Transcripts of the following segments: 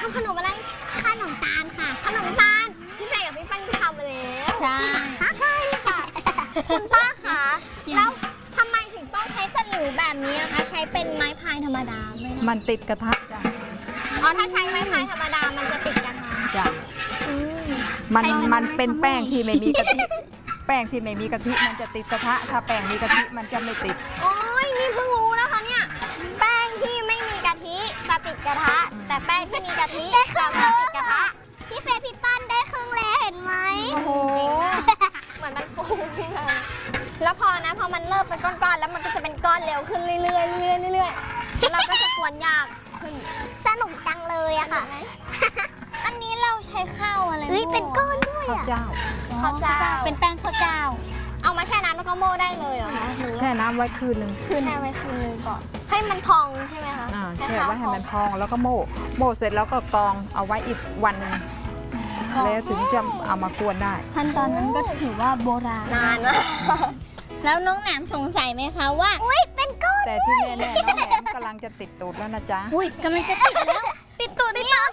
ทำขนมอะไรขนมตาลค่ะขนมตาลพี่เฟย์กับพี่ปั้นทำไปแล้วใช่ใช่ค่ะคุณป้าคะแล้วทำไมถึงต้องใช้ตะหลิวแบบนี้คะใช้เป็นไม้พายธรรมดาไม่ได้มันติดกระทะจ้ะอ๋อถ้าใช้ไม้พายธรรมดามันจะติดกระทะจ้ะมันเป็นแป้งที่ไม่มีกะทิแป้งที่ไม่มีกะทิมันจะติดกระทะถ้าแป้งมีกะทิมันจะไม่ติดโอ้ยนี่เพิ่งรู้นะคะเนี่ยแป้งที่ไม่มีกะทิจะติดกระทะแต่แป้งที่มีกะทิจะไม่ติดกระทะพี่เฟย์พี่ปั้นได้ครึ่งแล้วเห็นไหมโอ้โหเหมือนมันฟูเลยแล้วพอมันเริ่มเป็นก้อนๆแล้วมันก็จะเป็นก้อนเร็วขึ้นเรื่อยๆเรื่อยๆแล้วเราก็จะกวนยากขึ้นสนุกจังเลยอะค่ะอันนี้เราใช้ข้าวอะไรเป็นก้อนด้วยอะข้าวเจ้าเป็นแป้งข้าวเจ้าเอามาแช่น้ำแล้วก็โม่ได้เลยเหรอคะแช่น้ำไว้คืนนึงแช่ไว้คืนนึงก่อนให้มันพองใช่ไหมคะแช่ไว้ให้มันพองแล้วก็โม่เสร็จแล้วก็กรองเอาไว้อีกวันนึงแล้วถึงจะเอามากวนได้ขั้นตอนนั้นก็ถือว่าโบราณนานมากแล้วน้องแหนมสงสัยไหมคะว่าอุ้ยเป็นก้อนแต่ที่แน่ๆน้องแหนมกำลังจะติดตูดแล้วนะจ๊ะอุ้ยกำลังจะติดแล้วติดตูดนี่เหรอ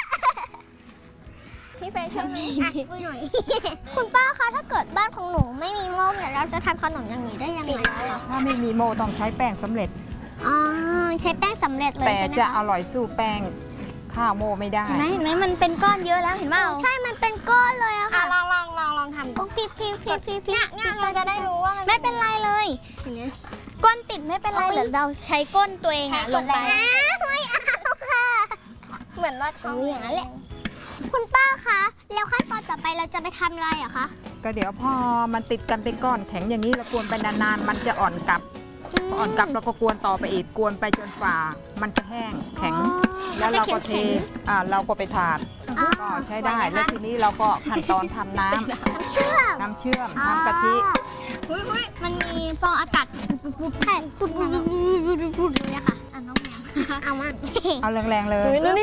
พี่เฟย์ช่วยคุยหน่อยคุณป้าคะถ้าเกิดบ้านของหนูไม่มีโม่เนี่ยเราจะทำขนมอย่างนี้ได้ยังไงถ้าไม่มีโม่ต้องใช้แป้งสำเร็จอ๋อใช้แป้งสำเร็จเลยแต่จะอร่อยสู้แป้งข้าวโม่ไม่ได้เห็นไหมมันเป็นก้อนเยอะแล้วเห็นไหมใช่มันเป็นก้อนเลยอะค่ะลองทำเนี่ยเราจะได้รู้ว่าไม่เป็นไรเลยก้นติดไม่เป็นไรหรือเราใช้ก้นตัวเองลงไปไม่เอาค่ะเหมือนว่าช่องอย่างนั้นแหละคุณป้าคะแล้วขั้นตอนต่อไปเราจะไปทำอะไรอะคะก็เดี๋ยวพอมันติดกันเป็นก้อนแข็งอย่างนี้เรากวนไปนานๆมันจะอ่อนกลับเราก็กวนต่อไปอีกกวนไปจนฝ่ามันจะแห้งแข็งแล้วเราก็เทเราก็ไปถาดก็ใช้ได้แล้วทีนี้เราก็ขั้นตอนทำน้ำเชื่อมทำกะทิมันมีฟองอากาศปุ๊บเลยอะค่ะน้องแมวเอามาเอาแรงๆเลยนี่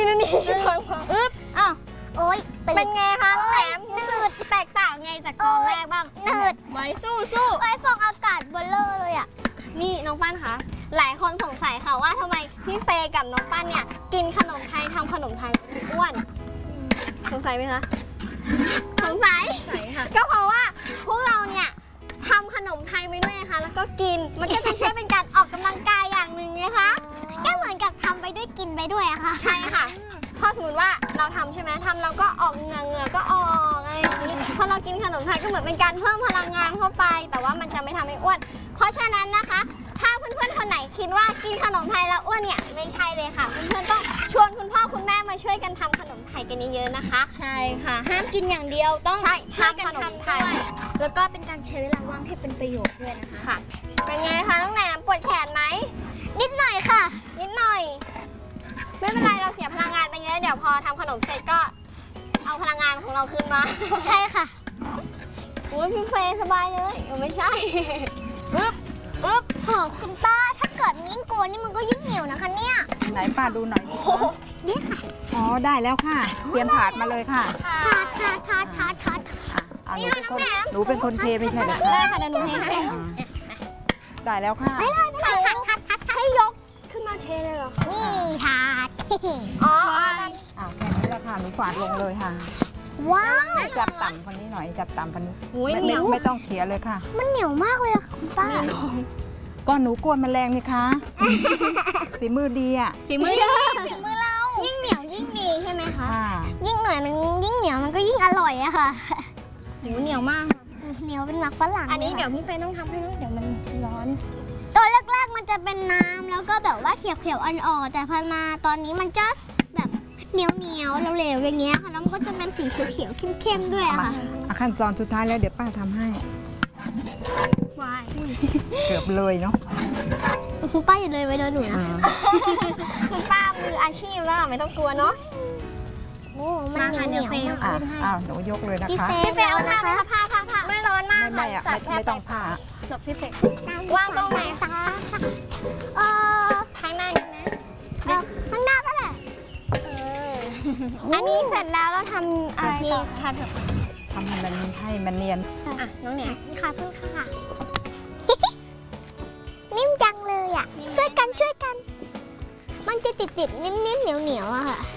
โอ๊ยเป็นไงคะแหลมหนืดแตกต่างไงจากตอนแรกบ้างหนืดไว้สู้ไว้ฟองอากาศเบลเลอร์เลยอ่ะนี่น้องปั้นคะหลายคนสงสัยค่ะว่าทำไมพี่เฟย์กับน้องปั้นเนี่ยกินขนมไทยทำขนมไทยอ้วนสงสัยไหมคะสงสัยค่ะก็เพราะว่าพวกเราเนี่ยทำขนมไทยไปด้วยนะคะแล้วก็กินมันก็จะช่วยเป็นการออกกำลังกายอย่างหนึ่งไงคะก็เหมือนกับทำไปด้วยกินไปด้วยอะค่ะใช่ค่ะพอสมมติว่าเราทำใช่ไหมทำเราก็ออกเหงื่อก็ออกอะไรอย่างนี้พอเรากินขนมไทยก็เหมือนเป็นการเพิ่มพลังงานเข้าไปแต่ว่ามันจะไม่ทำให้อ้วนเพราะฉะนั้นนะคะถ้าเพื่อนๆคนไหนคิดว่ากินขนมไทยแล้วอ้วนเนี่ยไม่ใช่เลยค่ะเพื่อนๆต้องชวนคุณพ่อคุณแม่มาช่วยกันทำขนมไทยกันเยอะๆนะคะใช่ค่ะห้ามกินอย่างเดียวต้องช่วยกันทำด้วยแล้วก็เป็นการใช้เวลาว่างให้เป็นประโยชน์ด้วยนะคะค่ะเป็นไงคะน้องแหนมปวดแขนไหมนิดหน่อยค่ะนิดหน่อยไม่เป็นไรเราเสียพลังงานไปเยอะเดี๋ยวพอทำขนมเสร็จก็เอาพลังงานของเราคืนมาใช่ค่ะอุ้ยพี่เฟย์สบายเลยไม่ใช่โหคุณป้าถ้าเกิดยิ่งโกนนี่มันก็ยิ่งเหนียวนะคะเนี่ยไหนป้าดูหน่อยสิคะนี่ค่ะอ๋อได้แล้วค่ะเตรียมถาดมาเลยค่ะถาดหนูเป็นคนเทไม่ใช่เหรอคะได้ค่ะเดี๋ยวหนูเทให้ได้แล้วค่ะได้เลยให้ยกขึ้นมาเทเลยเหรอนี่ถาดอ๋อแค่นี้แหละค่ะหนูฝาดลงเลยค่ะว้าวจับต่ำคนนี้หน่อยจับต่ำคนนี้ไม่ต้องเขี่ยเลยค่ะมันเหนียวมากเลยอะคุณป้าก็หนูกวนแมลงนี่คะฝีมือดีอ่ะฝีมือเรายิ่งเหนียวยิ่งดีใช่ไหมคะยิ่งเหนียวมันก็ยิ่งอร่อยอะค่ะเหนียวมากเหนียวเป็นหมักฝรั่งอันนี้เดี๋ยวพี่เฟย์ต้องทำให้นะเดี๋ยวมันร้อนตอนแรกๆมันจะเป็นน้ำแล้วก็แบบว่าเขียวอ่อนๆแต่พอมาตอนนี้มันจะแบบเหนียวเหลวๆอย่างเงี้ยค่ะแล้วมันก็จะเป็นสีเขียวเข้มๆด้วยอะค่ะขั้นตอนสุดท้ายแล้วเดี๋ยวป้าทำให้ว้ายเกือบเลยเนาะคุณป้าอย่าเลยไว้โดนหนูนะคุณป้ามืออาชีพแล้วไม่ต้องกลัวเนาะโอ้มันเหนียวหนูยกเลยนะคะพี่เฟย์เอาผ้าไม่ร้อนมากค่ะไม่ต้องผ้าจบพี่เฟย์วางตรงไหนคะข้างหน้านี่นะข้างหน้าก็แหละอันนี้เสร็จแล้วเราทำอะไรต่อคะทำให้มันเนียนน้องเนี่ยค่ะเพิ่งค่ะนิ่มจังเลยอ่ะช่วยกันมันจะติดนิ่มเหนียวอะค่ะ